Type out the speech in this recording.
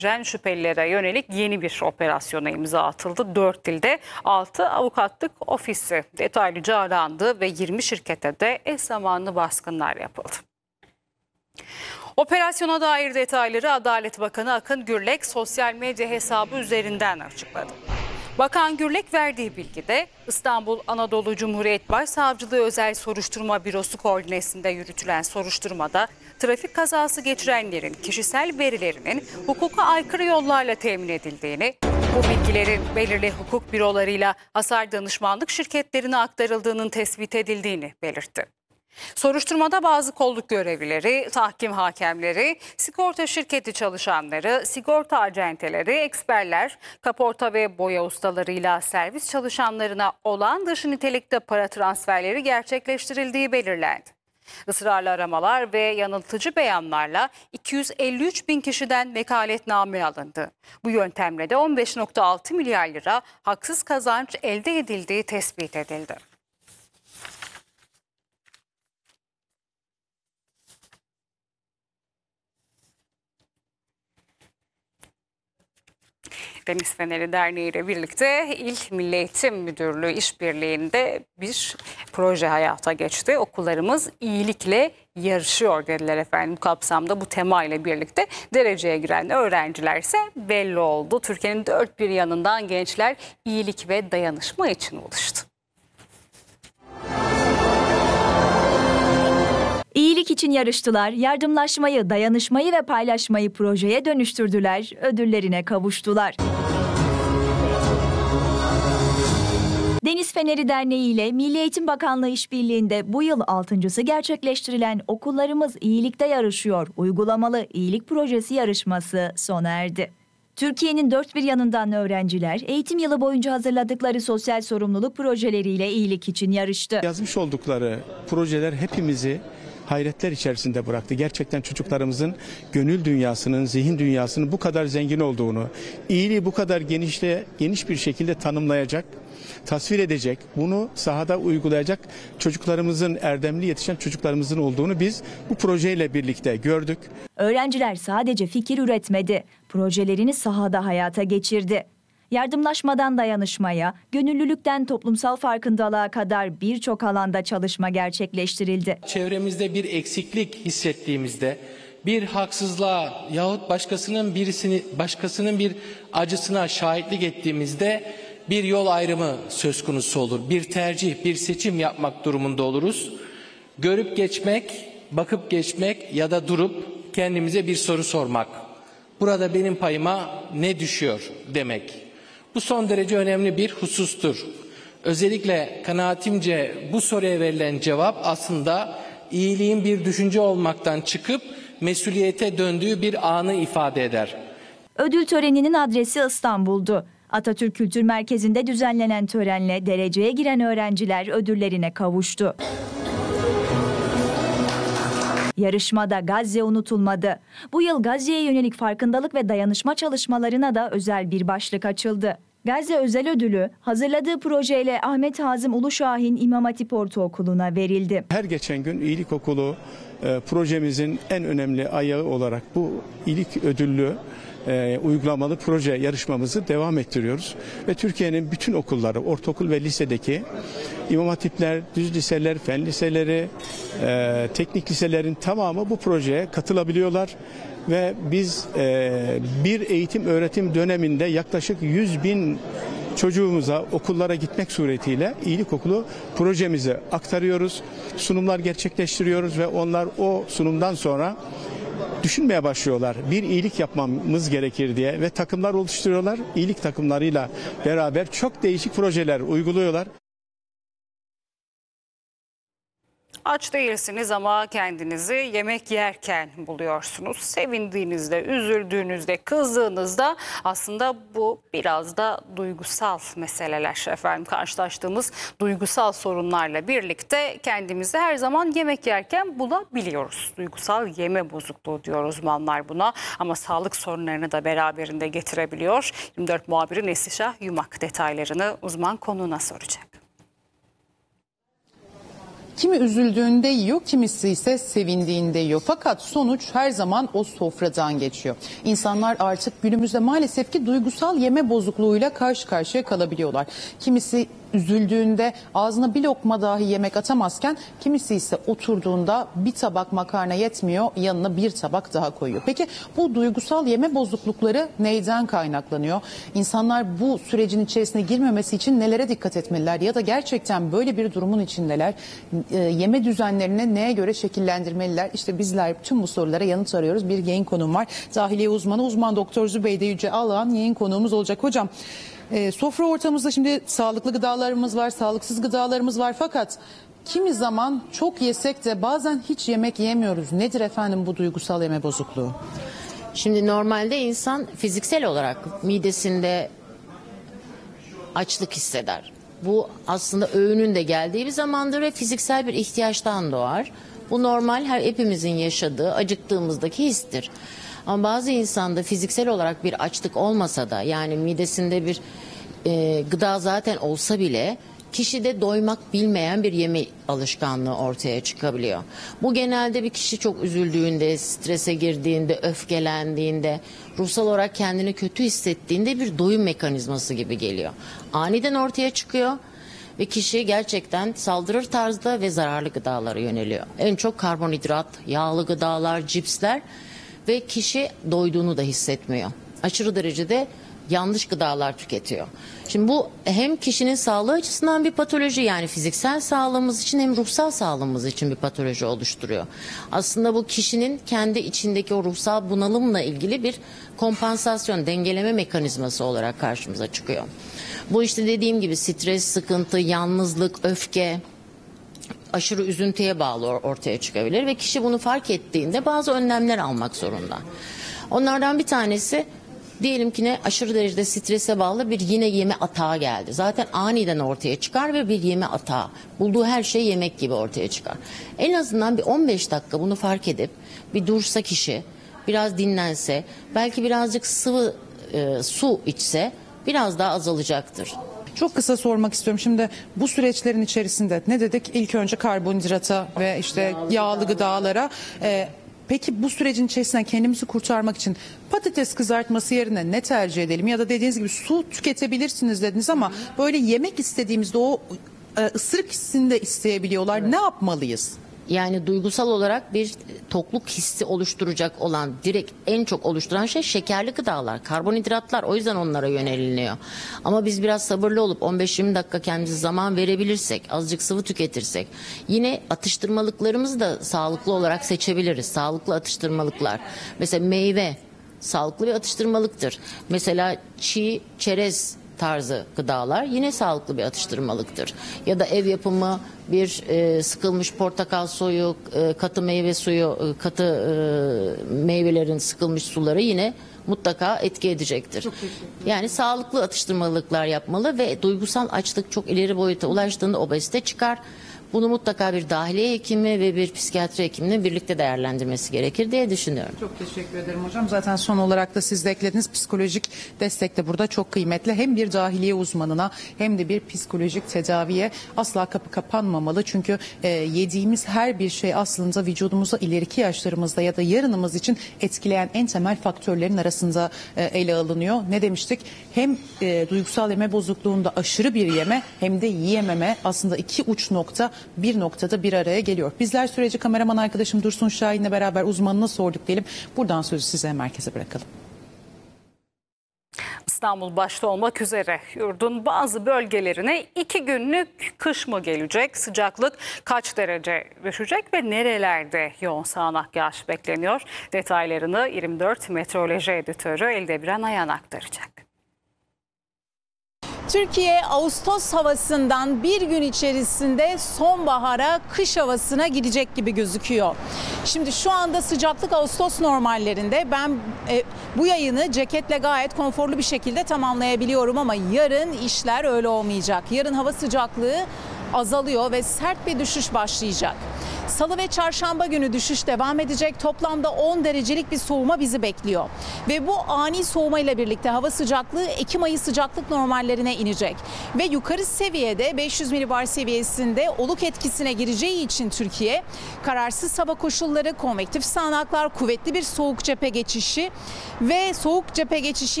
şüphelilere yönelik yeni bir operasyona imza atıldı. 4 ilde 6 avukatlık ofisi detaylıca arandı ve 20 şirkete de eş zamanlı baskınlar yapıldı. Operasyona dair detayları Adalet Bakanı Akın Gürlek sosyal medya hesabı üzerinden açıkladı. Bakan Gürlek verdiği bilgide İstanbul Anadolu Cumhuriyet Başsavcılığı Özel Soruşturma Bürosu koordinesinde yürütülen soruşturmada trafik kazası geçirenlerin kişisel verilerinin hukuka aykırı yollarla temin edildiğini, bu bilgilerin belirli hukuk bürolarıyla hasar danışmanlık şirketlerine aktarıldığının tespit edildiğini belirtti. Soruşturmada bazı kolluk görevlileri, tahkim hakemleri, sigorta şirketi çalışanları, sigorta acenteleri, eksperler, kaporta ve boya ustalarıyla servis çalışanlarına olağan dışı nitelikte para transferleri gerçekleştirildiği belirlendi. Israrlı aramalar ve yanıltıcı beyanlarla 253 bin kişiden vekaletname alındı. Bu yöntemle de 15,6 milyar lira haksız kazanç elde edildiği tespit edildi. Deniz Feneri Derneği ile birlikte İl Milli Eğitim Müdürlüğü işbirliğinde bir proje hayata geçti. Okullarımız iyilikle yarışıyor dediler efendim. Bu kapsamda bu tema ile birlikte dereceye giren öğrenciler ise belli oldu. Türkiye'nin dört bir yanından gençler iyilik ve dayanışma için buluştu. İyilik için yarıştılar, yardımlaşmayı, dayanışmayı ve paylaşmayı projeye dönüştürdüler, ödüllerine kavuştular. Deniz Feneri Derneği ile Milli Eğitim Bakanlığı işbirliğinde bu yıl 6.'sı gerçekleştirilen Okullarımız İyilikte Yarışıyor uygulamalı iyilik projesi yarışması sona erdi. Türkiye'nin dört bir yanından öğrenciler eğitim yılı boyunca hazırladıkları sosyal sorumluluk projeleriyle iyilik için yarıştı. Yazmış oldukları projeler hepimizi hayretler içerisinde bıraktı. Gerçekten çocuklarımızın gönül dünyasının, zihin dünyasının bu kadar zengin olduğunu, iyiliği bu kadar geniş bir şekilde tanımlayacak, tasvir edecek, bunu sahada uygulayacak çocuklarımızın, erdemli yetişen çocuklarımızın olduğunu biz bu projeyle birlikte gördük. Öğrenciler sadece fikir üretmedi, projelerini sahada hayata geçirdi. Yardımlaşmadan dayanışmaya, gönüllülükten toplumsal farkındalığa kadar birçok alanda çalışma gerçekleştirildi. Çevremizde bir eksiklik hissettiğimizde, bir haksızlığa yahut başkasının bir acısına şahitlik ettiğimizde bir yol ayrımı söz konusu olur. Bir tercih, bir seçim yapmak durumunda oluruz. Görüp geçmek, bakıp geçmek ya da durup kendimize bir soru sormak. Burada benim payıma ne düşüyor demek. Bu son derece önemli bir husustur. Özellikle kanaatimce bu soruya verilen cevap aslında iyiliğin bir düşünce olmaktan çıkıp mesuliyete döndüğü bir anı ifade eder. Ödül töreninin adresi İstanbul'du. Atatürk Kültür Merkezi'nde düzenlenen törenle dereceye giren öğrenciler ödüllerine kavuştu. Yarışmada Gazze unutulmadı. Bu yıl Gazze'ye yönelik farkındalık ve dayanışma çalışmalarına da özel bir başlık açıldı. Gazze Özel Ödülü hazırladığı projeyle Ahmet Hazım Uluşahin İmam Hatip Ortaokulu'na verildi. Her geçen gün İyilik Okulu projemizin en önemli ayağı olarak bu iyilik ödüllü uygulamalı proje yarışmamızı devam ettiriyoruz. Ve Türkiye'nin bütün okulları, ortaokul ve lisedeki İmam Hatipler, düz liseler, fen liseleri, teknik liselerin tamamı bu projeye katılabiliyorlar. Ve biz bir eğitim öğretim döneminde yaklaşık 100 bin çocuğumuza okullara gitmek suretiyle iyilik okulu projemizi aktarıyoruz. Sunumlar gerçekleştiriyoruz ve onlar o sunumdan sonra düşünmeye başlıyorlar. Bir iyilik yapmamız gerekir diye ve takımlar oluşturuyorlar. İyilik takımlarıyla beraber çok değişik projeler uyguluyorlar. Aç değilsiniz ama kendinizi yemek yerken buluyorsunuz. Sevindiğinizde, üzüldüğünüzde, kızdığınızda aslında bu biraz da duygusal meseleler efendim. Karşılaştığımız duygusal sorunlarla birlikte kendimizi her zaman yemek yerken bulabiliyoruz. Duygusal yeme bozukluğu diyor uzmanlar buna ama sağlık sorunlarını da beraberinde getirebiliyor. 24 muhabiri Neslişah Yumak detaylarını uzman konuğuna soracak. Kimi üzüldüğünde yiyor, kimisi ise sevindiğinde yiyor. Fakat sonuç her zaman o sofradan geçiyor. İnsanlar artık günümüzde maalesef ki duygusal yeme bozukluğuyla karşı karşıya kalabiliyorlar. Kimisi üzüldüğünde ağzına bir lokma dahi yemek atamazken kimisi ise oturduğunda bir tabak makarna yetmiyor, yanına bir tabak daha koyuyor. Peki bu duygusal yeme bozuklukları neyden kaynaklanıyor? İnsanlar bu sürecin içerisine girmemesi için nelere dikkat etmeliler ya da gerçekten böyle bir durumun içindeler? Yeme düzenlerini neye göre şekillendirmeliler? İşte bizler tüm bu sorulara yanıt arıyoruz. Bir yayın konuğum var. Dahiliye uzmanı uzman doktor Zübeyde Yüce Ağlayan yayın konuğumuz olacak. Hocam, sofra ortamımızda şimdi sağlıklı gıdalarımız var, sağlıksız gıdalarımız var, fakat kimi zaman çok yesek de bazen hiç yemek yemiyoruz. Nedir efendim bu duygusal yeme bozukluğu? Şimdi normalde insan fiziksel olarak midesinde açlık hisseder. Bu aslında öğünün de geldiği bir zamandır ve fiziksel bir ihtiyaçtan doğar. Bu normal, hepimizin yaşadığı, acıktığımızdaki histir. Ama bazı insanda fiziksel olarak bir açlık olmasa da, yani midesinde bir gıda zaten olsa bile kişide doymak bilmeyen bir yeme alışkanlığı ortaya çıkabiliyor. Bu genelde bir kişi çok üzüldüğünde, strese girdiğinde, öfkelendiğinde, ruhsal olarak kendini kötü hissettiğinde bir doyum mekanizması gibi geliyor. Aniden ortaya çıkıyor ve kişi gerçekten saldırır tarzda ve zararlı gıdalara yöneliyor. En çok karbonhidrat, yağlı gıdalar, cipsler ve kişi doyduğunu da hissetmiyor. Aşırı derecede yanlış gıdalar tüketiyor. Şimdi bu hem kişinin sağlığı açısından bir patoloji, yani fiziksel sağlığımız için hem ruhsal sağlığımız için bir patoloji oluşturuyor. Aslında bu kişinin kendi içindeki o ruhsal bunalımla ilgili bir kompansasyon, dengeleme mekanizması olarak karşımıza çıkıyor. Bu işte dediğim gibi stres, sıkıntı, yalnızlık, öfke, aşırı üzüntüye bağlı ortaya çıkabilir ve kişi bunu fark ettiğinde bazı önlemler almak zorunda. Onlardan bir tanesi, diyelim ki aşırı derecede strese bağlı bir yine yeme atağı geldi. Zaten aniden ortaya çıkar ve bir yeme atağı. Bulduğu her şey yemek gibi ortaya çıkar. En azından bir 15 dakika bunu fark edip bir dursa kişi, biraz dinlense, belki birazcık sıvı su içse biraz daha azalacaktır. Çok kısa sormak istiyorum. Şimdi bu süreçlerin içerisinde ne dedik? İlk önce karbonhidrata ve işte yağlı gıdalara. Peki bu sürecin içerisinden kendimizi kurtarmak için patates kızartması yerine ne tercih edelim? Ya da dediğiniz gibi su tüketebilirsiniz dediniz ama böyle yemek istediğimizde o ısırık hissini de isteyebiliyorlar. Evet. Ne yapmalıyız? Yani duygusal olarak bir tokluk hissi oluşturacak olan, direkt en çok oluşturan şey şekerli gıdalar, karbonhidratlar. O yüzden onlara yöneliniyor. Ama biz biraz sabırlı olup 15-20 dakika kendimize zaman verebilirsek, azıcık sıvı tüketirsek, yine atıştırmalıklarımızı da sağlıklı olarak seçebiliriz. Sağlıklı atıştırmalıklar. Mesela meyve sağlıklı bir atıştırmalıktır. Mesela çiğ çerez tarzı gıdalar yine sağlıklı bir atıştırmalıktır. Ya da ev yapımı bir sıkılmış portakal suyu, katı meyve suyu, katı meyvelerin sıkılmış suları yine mutlaka etki edecektir. Yani sağlıklı atıştırmalıklar yapmalı ve duygusal açlık çok ileri boyuta ulaştığında obezite çıkar. Bunu mutlaka bir dahiliye hekimi ve bir psikiyatri hekiminin birlikte değerlendirmesi gerekir diye düşünüyorum. Çok teşekkür ederim hocam. Zaten son olarak da siz de eklediniz. Psikolojik destek de burada çok kıymetli. Hem bir dahiliye uzmanına hem de bir psikolojik tedaviye asla kapı kapanmamalı. Çünkü yediğimiz her bir şey aslında vücudumuza ileriki yaşlarımızda ya da yarınımız için etkileyen en temel faktörlerin arasında ele alınıyor. Ne demiştik? Hem duygusal yeme bozukluğunda aşırı bir yeme hem de yiyememe, aslında iki uç nokta bir noktada bir araya geliyor. Bizler süreci kameraman arkadaşım Dursun Şahin'le beraber uzmanına sorduk diyelim. Buradan sözü size merkeze bırakalım. İstanbul başta olmak üzere yurdun bazı bölgelerine 2 günlük kış mı gelecek? Sıcaklık kaç derece düşecek ve nerelerde yoğun sağanak yağış bekleniyor? Detaylarını 24 Meteoroloji Editörü Eldebiran Ayan aktaracak. Türkiye Ağustos havasından bir gün içerisinde sonbahara, kış havasına girecek gibi gözüküyor. Şimdi şu anda sıcaklık Ağustos normallerinde. Ben bu yayını ceketle gayet konforlu bir şekilde tamamlayabiliyorum ama yarın işler öyle olmayacak. Yarın hava sıcaklığı azalıyor ve sert bir düşüş başlayacak. Salı ve çarşamba günü düşüş devam edecek. Toplamda 10 derecelik bir soğuma bizi bekliyor. Ve bu ani soğuma ile birlikte hava sıcaklığı Ekim ayı sıcaklık normallerine inecek. Ve yukarı seviyede 500 milibar seviyesinde oluk etkisine gireceği için Türkiye, kararsız hava koşulları, konvektif sağanaklar, kuvvetli bir soğuk cephe geçişi ve soğuk cephe geçişi